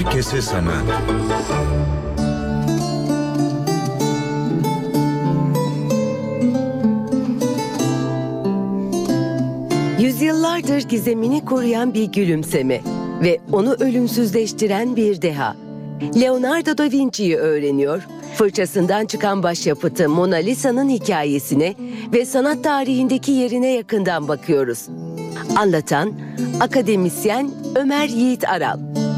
Herkese sanat. Yüzyıllardır gizemini koruyan bir gülümseme ve onu ölümsüzleştiren bir deha. Leonardo da Vinci'yi öğreniyor, fırçasından çıkan başyapıtı Mona Lisa'nın hikayesine ve sanat tarihindeki yerine yakından bakıyoruz. Anlatan akademisyen Ömer Yiğit Aral.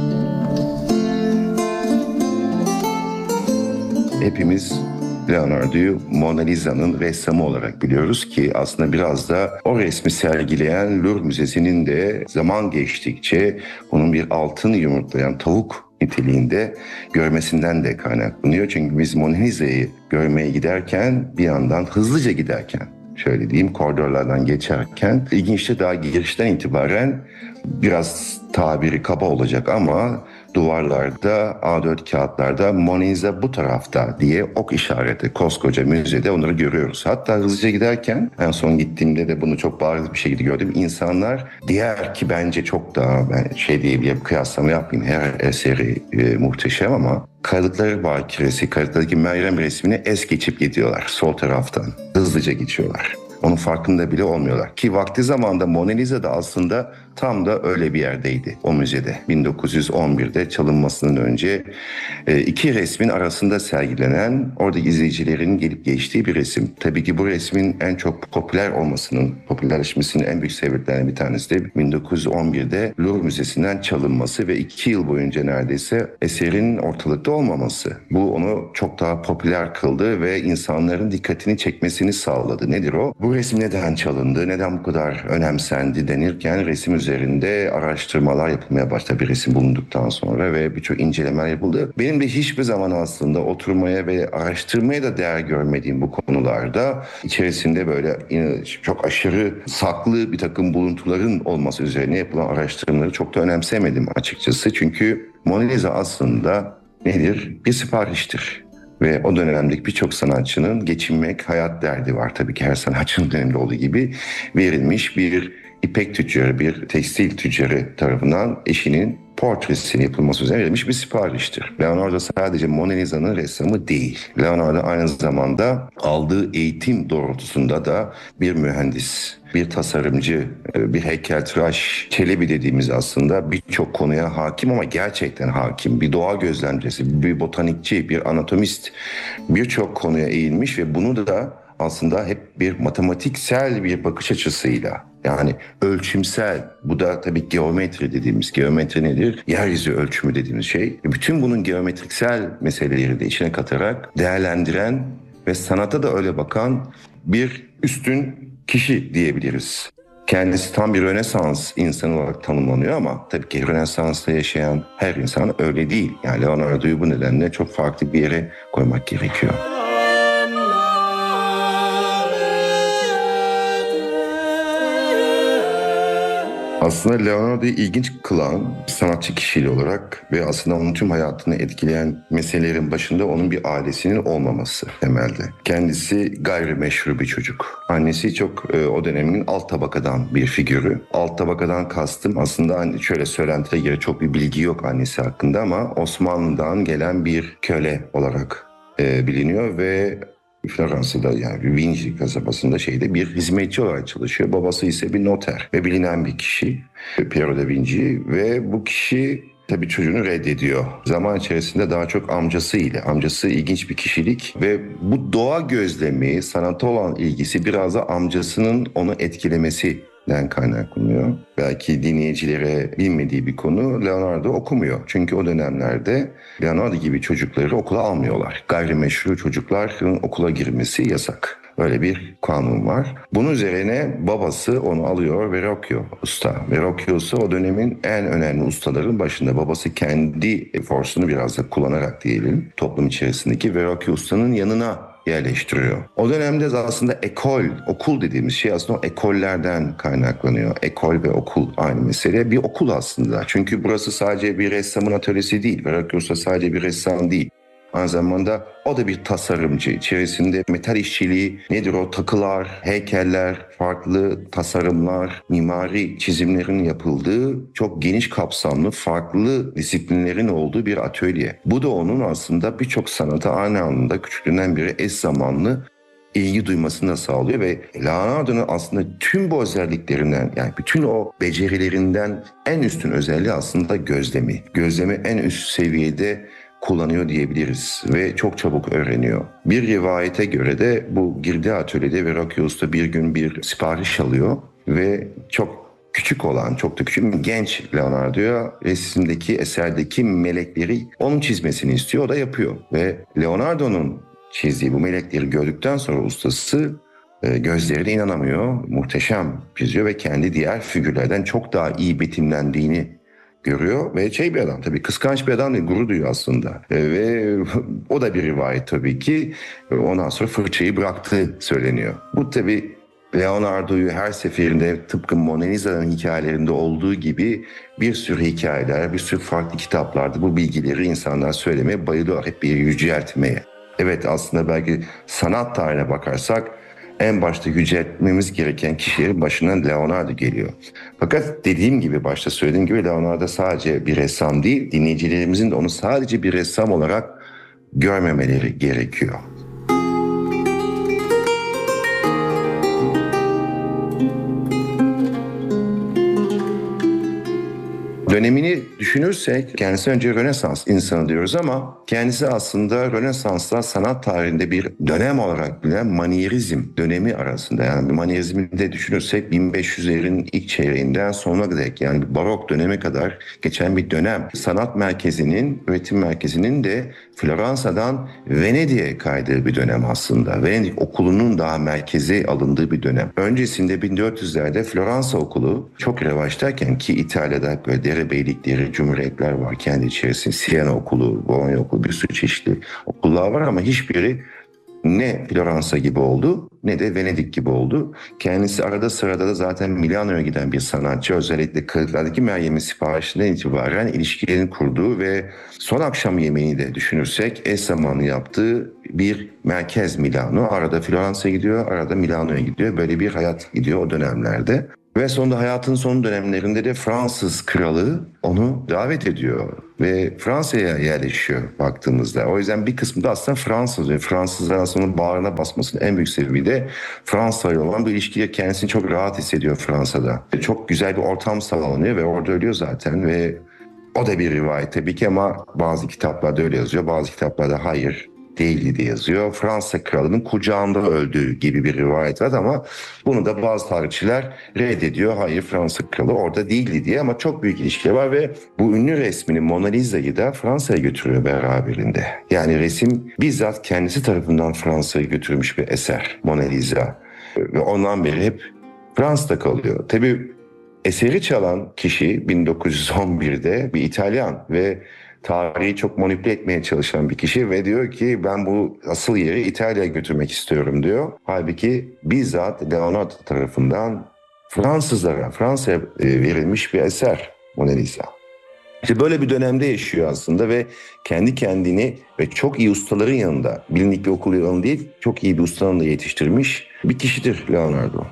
Hepimiz Leonardo'yu Mona Lisa'nın ressamı olarak biliyoruz ki aslında biraz da o resmi sergileyen Louvre Müzesi'nin de zaman geçtikçe onun bir altın yumurtlayan tavuk niteliğinde görmesinden de kaynaklanıyor. Çünkü biz Mona Lisa'yı görmeye giderken bir yandan hızlıca giderken şöyle diyeyim koridorlardan geçerken ilginçti daha girişten itibaren biraz tabiri kaba olacak ama duvarlarda A4 kağıtlarda Mona Lisa bu tarafta diye ok işareti koskoca müzede onları görüyoruz. Hatta hızlıca giderken en son gittiğimde de bunu çok bariz bir şekilde gördüm. İnsanlar diğer ki bence çok daha ben diye bir kıyaslama yapmayayım. Her eseri muhteşem ama Karalıkları Bakiresi, Karalıklardaki Meryem resmini es geçip gidiyorlar sol taraftan. Hızlıca geçiyorlar. Onun farkında bile olmuyorlar. Ki vakti zamanında Mona Lisa da aslında tam da öyle bir yerdeydi o müzede. 1911'de çalınmasından önce iki resmin arasında sergilenen orada izleyicilerin gelip geçtiği bir resim. Tabii ki bu resmin en çok popülerleşmesinin en büyük sebeplerinden bir tanesi de 1911'de Louvre Müzesi'nden çalınması ve 2 yıl boyunca neredeyse eserin ortalıkta olmaması. Bu onu çok daha popüler kıldı ve insanların dikkatini çekmesini sağladı. Nedir o? Bu resim neden çalındı, neden bu kadar önemsendi denirken resim üzerinde araştırmalar yapılmaya başladı bir resim bulunduktan sonra ve birçok incelemeler yapıldı. Benim de hiçbir zaman aslında oturmaya ve araştırmaya da değer görmediğim bu konularda içerisinde böyle çok aşırı saklı bir takım buluntuların olması üzerine yapılan araştırmaları çok da önemsemedim açıkçası. Çünkü Mona Lisa aslında nedir? Bir sipariştir. Ve o dönemdeki birçok sanatçının geçinmek, hayat derdi var. Tabii ki her sanatçının döneminde olduğu gibi verilmiş bir ipek tüccarı, bir tekstil tüccarı tarafından eşinin portresinin yapılması üzerine verilmiş bir sipariştir. Leonardo sadece Mona Lisa'nın ressamı değil. Leonardo aynı zamanda aldığı eğitim doğrultusunda da bir mühendis, bir tasarımcı, bir heykeltıraş, Çelebi dediğimiz aslında birçok konuya hakim ama gerçekten hakim. Bir doğa gözlemcisi, bir botanikçi, bir anatomist birçok konuya eğilmiş ve bunu da aslında hep bir matematiksel bir bakış açısıyla yani ölçümsel, bu da tabii geometri dediğimiz, geometri nedir? Yeryüzü ölçümü dediğimiz şey. Bütün bunun geometriksel meseleleri de içine katarak değerlendiren ve sanata da öyle bakan bir üstün kişi diyebiliriz. Kendisi tam bir Rönesans insanı olarak tanımlanıyor ama tabii ki Rönesans'ta yaşayan her insan öyle değil. Yani Leonardo'yu bu nedenle çok farklı bir yere koymak gerekiyor. Aslında Leonardo'yu ilginç kılan sanatçı kişiliği olarak ve aslında onun tüm hayatını etkileyen meselelerin başında onun bir ailesinin olmaması temelde. Kendisi gayrimeşru bir çocuk. Annesi çok o dönemin alt tabakadan bir figürü. Alt tabakadan kastım aslında şöyle söylentiye göre çok bir bilgi yok annesi hakkında ama Osmanlı'dan gelen bir köle olarak biliniyor ve Floransa'da yani Vinci kasabasında bir hizmetçi olarak çalışıyor. Babası ise bir noter ve bilinen bir kişi Piero da Vinci ve bu kişi tabii çocuğunu reddediyor. Zaman içerisinde daha çok amcası ilginç bir kişilik ve bu doğa gözlemi, sanata olan ilgisi biraz da amcasının onu etkilemesi kaynaklanıyor. Belki dinleyicilere bilmediği bir konu, Leonardo okumuyor. Çünkü o dönemlerde Leonardo gibi çocukları okula almıyorlar. Gayrimeşru çocukların okula girmesi yasak. Öyle bir kanun var. Bunun üzerine babası onu alıyor Verrocchio usta. Verrocchio ise o dönemin en önemli ustaların başında. Babası kendi forsunu biraz da kullanarak diyelim toplum içerisindeki Verrocchio ustanın yanına yerleştiriyor. O dönemde aslında okul dediğimiz şey aslında o ekollerden kaynaklanıyor. Ekol ve okul aynı mesele. Bir okul aslında. Çünkü burası sadece bir ressamın atölyesi değil. Verrocchio sadece bir ressam değil. Aynı zamanda o da bir tasarımcı. İçerisinde metal işçiliği, nedir o, takılar, heykeller, farklı tasarımlar, mimari çizimlerin yapıldığı çok geniş kapsamlı farklı disiplinlerin olduğu bir atölye. Bu da onun aslında birçok sanata aynı anda küçüklüğünden beri eş zamanlı ilgi duymasını da sağlıyor ve Leonardo'nun aslında tüm bu özelliklerinden, yani bütün o becerilerinden en üstün özelliği aslında gözlemi. Gözlemi en üst seviyede kullanıyor diyebiliriz ve çok çabuk öğreniyor. Bir rivayete göre de bu girdiği atölyede Verrocchio'da bir gün bir sipariş alıyor ve çok küçük olan, çok da küçük bir genç Leonardo'ya resimdeki, eserdeki melekleri onun çizmesini istiyor. O da yapıyor ve Leonardo'nun çizdiği bu melekleri gördükten sonra ustası gözlerine inanamıyor. Muhteşem çiziyor ve kendi diğer figürlerden çok daha iyi betimlendiğini görüyor ve bir adam, tabii kıskanç bir adam değil, gurur duyuyor aslında. Ve o da bir rivayet tabii ki. Ondan sonra fırçayı bıraktığı söyleniyor. Bu tabii Leonardo'yu her seferinde tıpkı Mona Lisa'nın hikayelerinde olduğu gibi bir sürü hikayeler, bir sürü farklı kitaplarda bu bilgileri insanlar söylemeye bayılıyor. Hep bir yüceltmeye. Evet, aslında belki sanat tarihine bakarsak en başta yüceltmemiz gereken kişilerin başından Leonardo geliyor. Fakat dediğim gibi, başta söylediğim gibi Leonardo sadece bir ressam değil, dinleyicilerimizin de onu sadece bir ressam olarak görmemeleri gerekiyor. Dönemini düşünürsek kendisi önce Rönesans insanı diyoruz ama kendisi aslında Rönesans'la sanat tarihinde bir dönem olarak bilinen Manierizm dönemi arasında. Yani Manierizmi de düşünürsek 1500'lerin ilk çeyreğinden sonuna dek, yani barok döneme kadar geçen bir dönem. Sanat merkezinin, üretim merkezinin de Floransa'dan Venedik'e kaydığı bir dönem aslında. Venedik okulunun daha merkeze alındığı bir dönem. Öncesinde 1400'lerde Floransa okulu çok revaçtayken, ki İtalya'da böyle derebeylikleri, cumhuriyetler var kendi içerisinde. Siena okulu, Bologna okulu, bir sürü çeşitli okullar var ama hiçbiri ne Floransa gibi oldu ne de Venedik gibi oldu. Kendisi arada sırada da zaten Milano'ya giden bir sanatçı. Özellikle Kırıklar'daki Meryem'in siparişinden itibaren ilişkilerini kurduğu ve son akşam yemeğini de düşünürsek eş zamanlı yaptığı bir merkez Milano. Arada Floransa'ya gidiyor, arada Milano'ya gidiyor. Böyle bir hayat gidiyor o dönemlerde. Ve sonunda hayatın son dönemlerinde de Fransız kralı onu davet ediyor ve Fransa'ya yerleşiyor baktığımızda. O yüzden bir kısmı da aslında Fransız ve Fransızlar aslında bağrına basmasının en büyük sebebi de Fransa'yla olan bu ilişkiye kendisini çok rahat hissediyor Fransa'da. Çok güzel bir ortam sağlanıyor ve orada ölüyor zaten ve o da bir rivayet tabii ki ama bazı kitaplarda öyle yazıyor, bazı kitaplarda hayır değildi diye yazıyor. Fransa kralının kucağında öldüğü gibi bir rivayet var ama bunu da bazı tarihçiler reddediyor. Hayır, Fransa kralı orada değildi diye, ama çok büyük ilişki var ve bu ünlü resmini, Mona Lisa'yı da Fransa'ya götürüyor beraberinde. Yani resim bizzat kendisi tarafından Fransa'ya götürülmüş bir eser Mona Lisa ve ondan beri hep Fransa'da kalıyor. Tabii eseri çalan kişi 1911'de bir İtalyan ve tarihi çok manipüle etmeye çalışan bir kişi ve diyor ki ben bu asıl yeri İtalya'ya götürmek istiyorum diyor. Halbuki bizzat Leonardo tarafından Fransa'ya verilmiş bir eser Mona Lisa. İşte böyle bir dönemde yaşıyor aslında ve kendi kendini ve çok iyi ustaların yanında, bilindik bir okul yanında değil, çok iyi bir ustanın da yetiştirmiş bir kişidir Leonardo.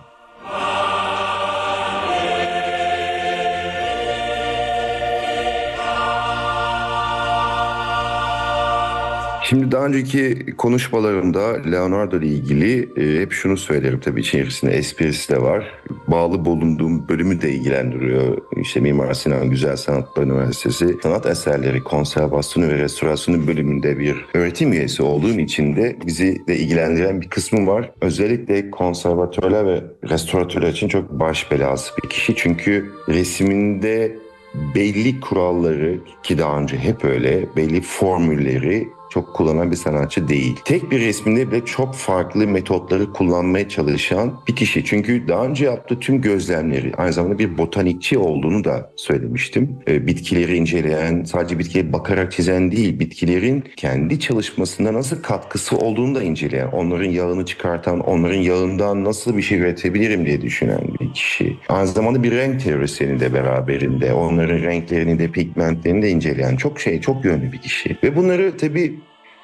Şimdi daha önceki konuşmalarımda Leonardo ile ilgili hep şunu söylerim, tabii içerisinde esprisi de var. Bağlı bulunduğum bölümü de ilgilendiriyor. İşte Mimar Sinan Güzel Sanatlar Üniversitesi Sanat Eserleri Konservasyonu ve Restorasyonu bölümünde bir öğretim üyesi olduğum için de bizi de ilgilendiren bir kısmı var. Özellikle konservatörler ve restoratörler için çok baş belası bir kişi. Çünkü resiminde belli kuralları, ki daha önce hep öyle, belli formülleri çok kullanan bir sanatçı değil. Tek bir resminde bile çok farklı metotları kullanmaya çalışan bir kişi. Çünkü daha önce yaptığı tüm gözlemleri, aynı zamanda bir botanikçi olduğunu da söylemiştim. Bitkileri inceleyen, sadece bitkiye bakarak çizen değil, bitkilerin kendi çalışmasında nasıl katkısı olduğunu da inceleyen, onların yağını çıkartan, onların yağından nasıl bir şey üretebilirim diye düşünen bir kişi. Aynı zamanda bir renk teorisyeni de beraberinde, onların renklerini de pigmentlerini de inceleyen çok yönlü bir kişi. Ve bunları tabii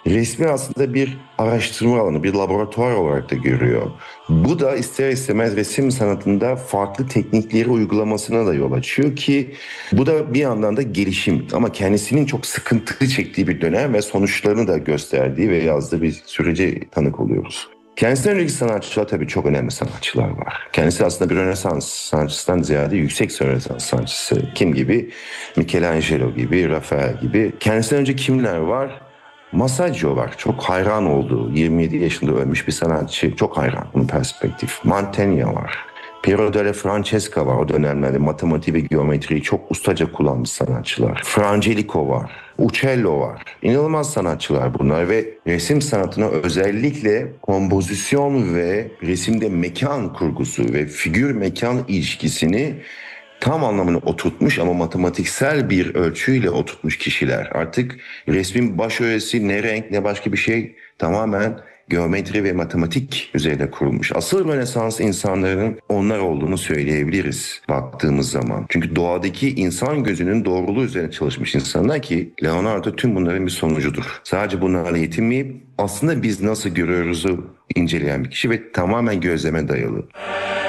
resmi aslında bir araştırma alanı, bir laboratuvar olarak da görüyor. Bu da ister istemez resim sanatında farklı teknikleri uygulamasına da yol açıyor ki bu da bir yandan da gelişim. Ama kendisinin çok sıkıntı çektiği bir dönem ve sonuçlarını da gösterdiği ve yazdığı bir sürece tanık oluyoruz. Kendisinden önceki sanatçılar tabii çok önemli sanatçılar var. Kendisi aslında bir Rönesans sanatçısından ziyade yüksek Rönesans sanatçısı. Kim gibi? Michelangelo gibi, Rafael gibi. Kendisinden önce kimler var? Masaccio var. Çok hayran olduğu, 27 yaşında ölmüş bir sanatçı. Çok hayran bunun perspektif. Mantegna var. Piero della Francesca var. O dönemlerde matematiği ve geometriyi çok ustaca kullanmış sanatçılar. Frangelico var. Uccello var. İnanılmaz sanatçılar bunlar ve resim sanatına özellikle kompozisyon ve resimde mekan kurgusu ve figür mekan ilişkisini tam anlamını oturtmuş ama matematiksel bir ölçüyle oturtmuş kişiler. Artık resmin baş öğesi ne renk ne başka bir şey, tamamen geometri ve matematik üzerine kurulmuş. Asıl Rönesans insanların onlar olduğunu söyleyebiliriz baktığımız zaman. Çünkü doğadaki insan gözünün doğruluğu üzerine çalışmış insanlar ki Leonardo tüm bunların bir sonucudur. Sadece bunlarla yetinmeyip aslında biz nasıl görüyoruzu inceleyen bir kişi ve tamamen gözleme dayalı.